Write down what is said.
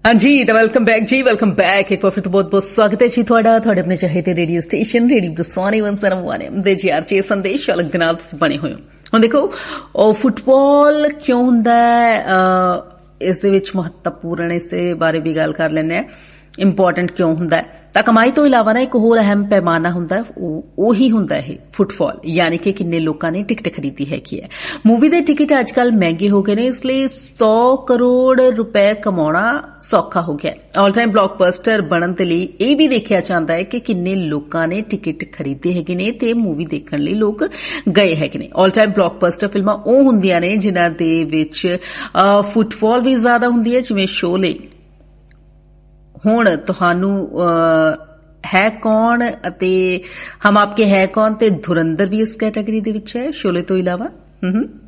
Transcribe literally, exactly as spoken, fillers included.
हाँ जी तो welcome back जी welcome back एक बार फिर तो बहुत बहुत स्वागत है जी थोड़ा थोड़े अपने चाहते radio station radio दसवानी one sir one ਦੇ ਜੀ ਆਰ ਜੀ ਸੰਦੇਸ਼ ਅਲੱਗ ਦੇ ਨਾਲ ਤੁਸੀਂ ਬਣੇ ਹੋਏ ਹੋ। ਹੁਣ ਦੇਖੋ ਉਹ ਫੁੱਟਬਾਲ ਕਿਉਂ ਹੁੰਦਾ ਹੈ, ਇਸ ਦੇ ਵਿੱਚ ਮਹੱਤਵਪੂਰਨ ਇਸ ਦੇ ਬਾਰੇ ਵੀ ਗੱਲ ਕਰ ਲੈਂਦੇ ਆ। ਇੰਪੋਰਟੈਂਟ ਕਿਉਂ ਹੁੰਦਾ ਹੈ ਤਾਂ ਕਮਾਈ ਤੋਂ ਇਲਾਵਾ ਨਾ ਇੱਕ ਹੋਰ ਅਹਿਮ ਪੈਮਾਨਾ ਹੁੰਦਾ ਹੈ, ਉਹ ਉਹੀ ਹੁੰਦਾ ਇਹ ਫੁੱਟਫਾਲ, ਯਾਨੀ ਕਿ ਕਿੰਨੇ ਲੋਕਾਂ ਨੇ ਟਿਕਟ ਖਰੀਦੀ ਹੈਗੀ ਹੈ। ਮੂਵੀ ਦੇ ਟਿਕਟ ਅੱਜ ਕੱਲ ਮਹਿੰਗੇ ਹੋ ਗਏ ਨੇ, ਇਸ ਲਈ ਸੌ ਕਰੋੜ ਰੁਪਏ ਕਮਾਉਣਾ ਸੌਖਾ ਹੋ ਗਿਆ। ਆਲ ਟਾਈਮ ਬਲੌਕਬਸਟਰ ਬਣਨ ਦੇ ਲਈ ਇਹ ਵੀ ਦੇਖਿਆ ਜਾਂਦਾ ਹੈ ਕਿ ਕਿੰਨੇ ਲੋਕਾਂ ਨੇ ਟਿਕਟ ਖਰੀਦੇ ਹੈਗੇ ਨੇ ਤੇ ਮੂਵੀ ਦੇਖਣ ਲਈ ਲੋਕ ਗਏ ਹੈਗੇ ਨੇ। ਆਲ ਟਾਈਮ ਬਲੌਕਬਸਟਰ ਫਿਲਮਾਂ ਉਹ ਹੁੰਦੀਆਂ ਨੇ ਜਿਨ੍ਹਾਂ ਦੇ ਵਿੱਚ ਫੁੱਟਫਾਲ ਵੀ ਜ਼ਿਆਦਾ ਹੁੰਦੀ ਹੈ, ਜਿਵੇਂ ਸ਼ੋਲੇ। ਹੁਣ ਤੁਹਾਨੂੰ ਹੈ ਕੌਣ ਅਤੇ ਹਮ ਆਪਕੇ ਹੈ ਕੌਣ ਤੇ ਧੁਰੰਦਰ ਵੀ ਇਸ ਕੈਟਾਗਰੀ ਦੇ ਵਿੱਚ ਹੈ ਸ਼ੋਲੇ ਤੋਂ ਇਲਾਵਾ। ਹੂੰ